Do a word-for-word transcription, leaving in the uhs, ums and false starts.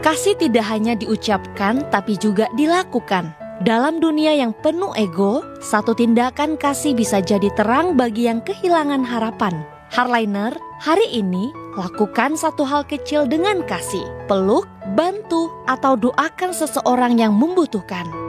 Kasih tidak hanya diucapkan tapi juga dilakukan. Dalam dunia yang penuh ego, satu tindakan kasih bisa jadi terang bagi yang kehilangan harapan. Hardliner, hari ini lakukan satu hal kecil dengan kasih. Peluk, bantu, atau doakan seseorang yang membutuhkan.